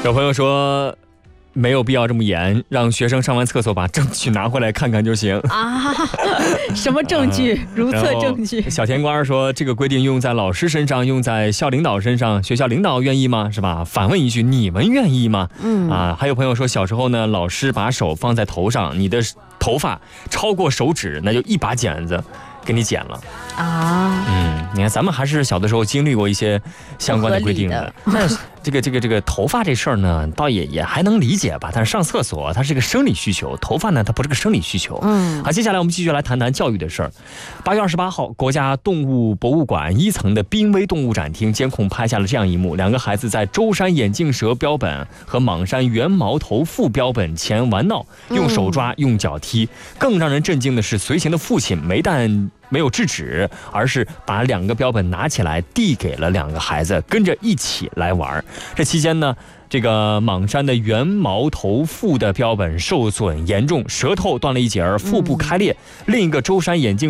有朋友说没有必要这么严，让学生上完厕所把证据拿回来看看就行啊。什么证据？如厕证据。 小甜瓜说这个规定用在老师身上，用在校领导身上，学校领导愿意吗？是吧？反问一句，你们愿意吗？还有朋友说小时候呢，老师把手放在头上，你的头发超过手指，那就一把剪子给你剪了啊。你看咱们还是小的时候经历过一些相关的规定的。那这个头发这事儿呢，倒也还能理解吧。但是上厕所它是个生理需求，头发呢它不是个生理需求。好，接下来我们继续来谈谈教育的事儿。8月28号，国家动物博物馆1层的濒危动物展厅监控拍下了这样一幕：2个孩子在舟山眼镜蛇标本和莽山圆毛头腹标本前玩闹，用手抓，用脚踢。更让人震惊的是，随行的父亲没有制止，而是把2个标本拿起来递给了2个孩子，跟着一起来玩。这期间呢，这个莽山的圆毛头腹的标本受损严重，舌头断了一截，腹部开裂；另一个舟山眼镜